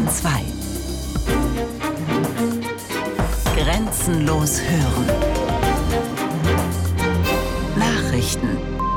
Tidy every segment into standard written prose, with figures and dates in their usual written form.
2. Grenzenlos hören. Nachrichten.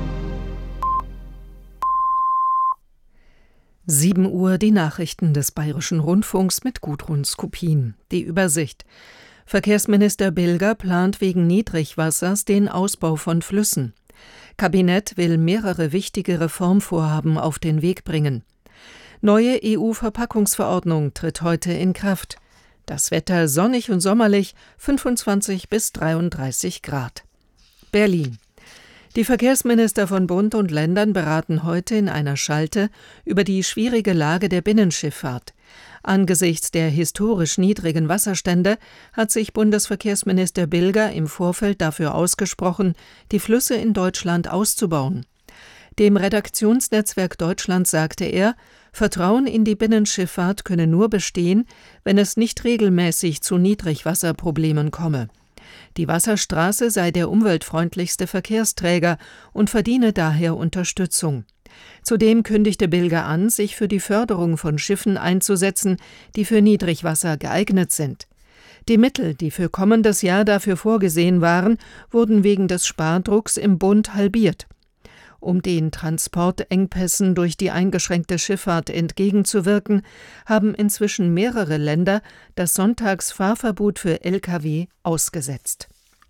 7 Uhr die Nachrichten des Bayerischen Rundfunks mit Gudrun Skupin. Die Übersicht. Verkehrsminister Bilger plant wegen Niedrigwassers den Ausbau von Flüssen. Kabinett will mehrere wichtige Reformvorhaben auf den Weg bringen. Neue EU-Verpackungsverordnung tritt heute in Kraft. Das Wetter sonnig und sommerlich, 25 bis 33 Grad. Berlin. Die Verkehrsminister von Bund und Ländern beraten heute in einer Schalte über die schwierige Lage der Binnenschifffahrt. Angesichts der historisch niedrigen Wasserstände hat sich Bundesverkehrsminister Bilger im Vorfeld dafür ausgesprochen, die Flüsse in Deutschland auszubauen. Dem Redaktionsnetzwerk Deutschland sagte er, Vertrauen in die Binnenschifffahrt könne nur bestehen, wenn es nicht regelmäßig zu Niedrigwasserproblemen komme. Die Wasserstraße sei der umweltfreundlichste Verkehrsträger und verdiene daher Unterstützung. Zudem kündigte Bilger an, sich für die Förderung von Schiffen einzusetzen, die für Niedrigwasser geeignet sind. Die Mittel, die für kommendes Jahr dafür vorgesehen waren, wurden wegen des Spardrucks im Bund halbiert. Um den Transportengpässen durch die eingeschränkte Schifffahrt entgegenzuwirken, haben inzwischen mehrere Länder das Sonntagsfahrverbot für Lkw ausgesetzt.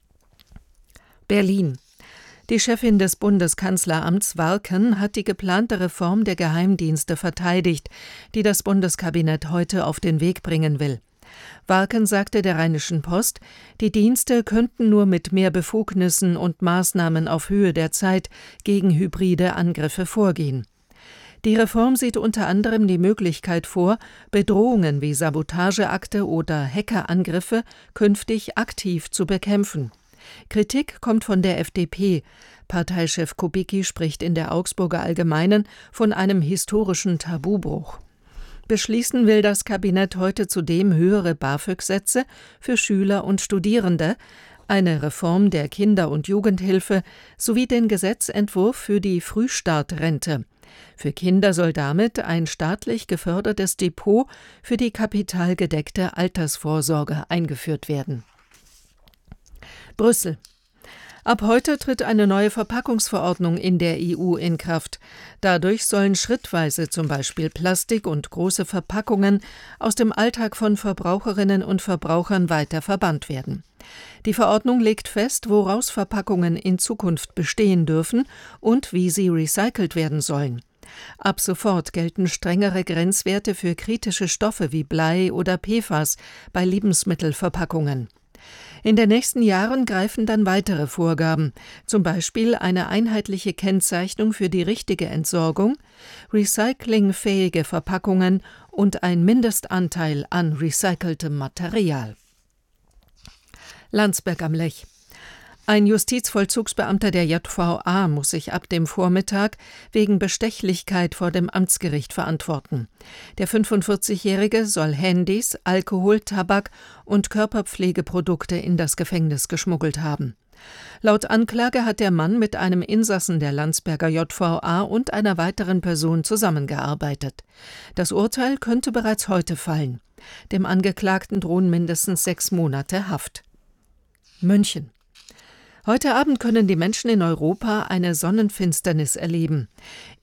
Berlin. Die Chefin des Bundeskanzleramts Warken hat die geplante Reform der Geheimdienste verteidigt, die das Bundeskabinett heute auf den Weg bringen will. Warken sagte der Rheinischen Post, die Dienste könnten nur mit mehr Befugnissen und Maßnahmen auf Höhe der Zeit gegen hybride Angriffe vorgehen. Die Reform sieht unter anderem die Möglichkeit vor, Bedrohungen wie Sabotageakte oder Hackerangriffe künftig aktiv zu bekämpfen. Kritik kommt von der FDP. Parteichef Kubicki spricht in der Augsburger Allgemeinen von einem historischen Tabubruch. Beschließen will das Kabinett heute zudem höhere BAföG-Sätze für Schüler und Studierende, eine Reform der Kinder- und Jugendhilfe sowie den Gesetzentwurf für die Frühstartrente. Für Kinder soll damit ein staatlich gefördertes Depot für die kapitalgedeckte Altersvorsorge eingeführt werden. Brüssel. Ab heute tritt eine neue Verpackungsverordnung in der EU in Kraft. Dadurch sollen schrittweise zum Beispiel Plastik und große Verpackungen aus dem Alltag von Verbraucherinnen und Verbrauchern weiter verbannt werden. Die Verordnung legt fest, woraus Verpackungen in Zukunft bestehen dürfen und wie sie recycelt werden sollen. Ab sofort gelten strengere Grenzwerte für kritische Stoffe wie Blei oder PFAS bei Lebensmittelverpackungen. In den nächsten Jahren greifen dann weitere Vorgaben, zum Beispiel eine einheitliche Kennzeichnung für die richtige Entsorgung, recyclingfähige Verpackungen und ein Mindestanteil an recyceltem Material. Landsberg am Lech. Ein Justizvollzugsbeamter der JVA muss sich ab dem Vormittag wegen Bestechlichkeit vor dem Amtsgericht verantworten. Der 45-Jährige soll Handys, Alkohol, Tabak und Körperpflegeprodukte in das Gefängnis geschmuggelt haben. Laut Anklage hat der Mann mit einem Insassen der Landsberger JVA und einer weiteren Person zusammengearbeitet. Das Urteil könnte bereits heute fallen. Dem Angeklagten drohen mindestens 6 Monate Haft. München. Heute Abend können die Menschen in Europa eine Sonnenfinsternis erleben.